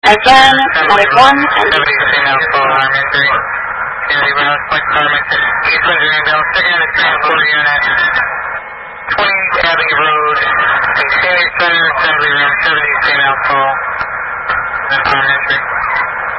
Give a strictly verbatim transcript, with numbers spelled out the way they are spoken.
Again, Medic one and seventy-two now for arm injury. Kennedy Rouse, Point Farmington, East Engineering Bell, second and forty unit, twenty Abbey Road, Continue Center,